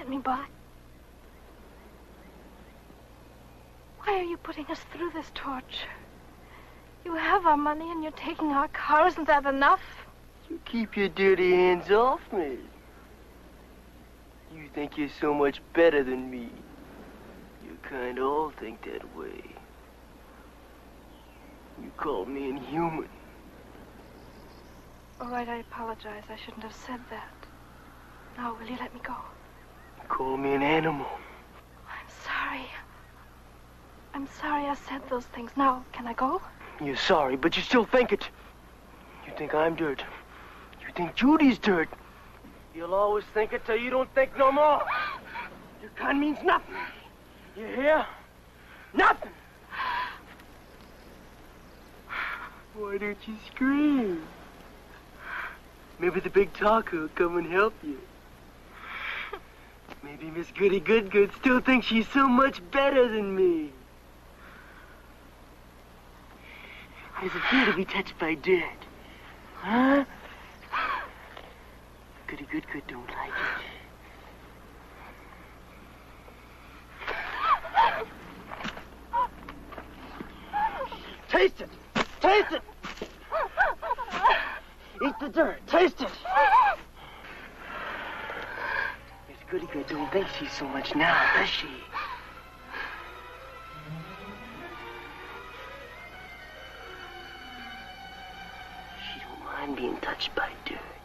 let me by? Why are you putting us through this torture? You have our money and you're taking our car. Isn't that enough? You keep your dirty hands off me. You think you're so much better than me. You kind of all think that way. You called me inhuman. All right, I apologize. I shouldn't have said that. Now, will you let me go? You called me an animal. I'm sorry. I'm sorry I said those things. Now, can I go? You're sorry, but you still think it. You think I'm dirt. You think Judy's dirt. You'll always think it till you don't think no more. Your kind means nothing. You hear? Nothing. Why don't you scream? Maybe the big talker will come and help you. Maybe Miss Goody Good still thinks she's so much better than me. How does it feel to be touched by dirt? Huh? Goody Good don't like it. Taste it! Taste it! Eat the dirt. Taste it! Miss Goody Good don't think she's so much now, does she? She don't mind being touched by dirt.